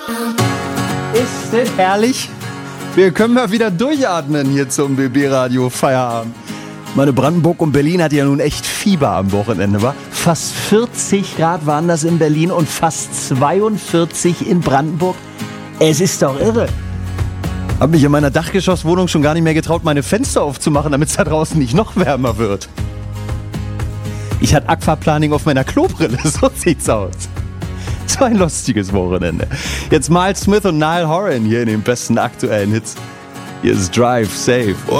Ist das herrlich? Wir können mal wieder durchatmen hier zum BB-Radio Feierabend. Meine Brandenburg und Berlin hat ja nun echt Fieber am Wochenende, wa? Fast 40 Grad waren das in Berlin und fast 42 in Brandenburg. Es ist doch irre. Hab mich in meiner Dachgeschosswohnung schon gar nicht mehr getraut, meine Fenster aufzumachen, damit es da draußen nicht noch wärmer wird. Ich hatte Aquaplaning auf meiner Klobrille, so sieht's aus. So ein lustiges Wochenende. Jetzt Miles Smith und Niall Horan hier in den besten aktuellen Hits. Hier ist Drive Safe.